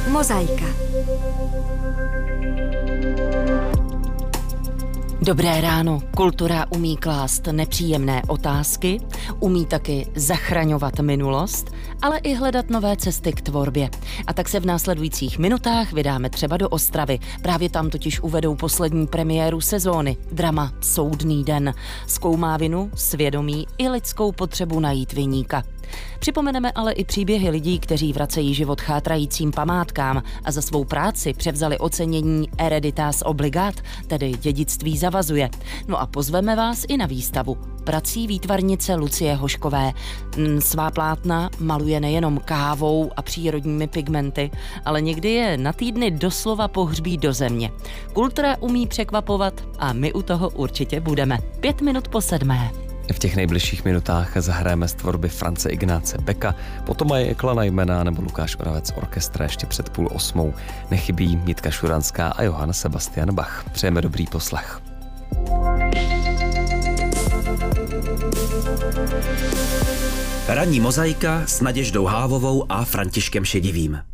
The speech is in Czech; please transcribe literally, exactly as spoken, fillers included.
Mozaika. Dobré ráno. Kultura umí klást nepříjemné otázky, umí taky zachraňovat minulost, ale i hledat nové cesty k tvorbě. A tak se v následujících minutách vydáme třeba do Ostravy. Právě tam totiž uvedou poslední premiéru sezóny. Drama Soudný den. Zkoumá vinu, svědomí i lidskou potřebu najít viníka. Připomeneme ale i příběhy lidí, kteří vracejí život chátrajícím památkám a za svou práci převzali ocenění Hereditas Obligat, tedy dědictví zavazuje. No a pozveme vás i na výstavu prací výtvarnice Lucie Hoškové. Svá plátna maluje nejenom kávou a přírodními pigmenty, ale někdy je na týdny doslova pohřbí do země. Kultura umí překvapovat a my u toho určitě budeme. Pět minut po sedmé. V těch nejbližších minutách zahrajeme z tvorby France Ignáce Beka, potom mají Klana Jména nebo Lukáš Oravec orchestra ještě před půl osmou. Nechybí Jitka Šuranská a Johann Sebastian Bach. Přejeme dobrý poslech. Ranní mozaika s Naděždou Hávovou a Františkem Šedivým.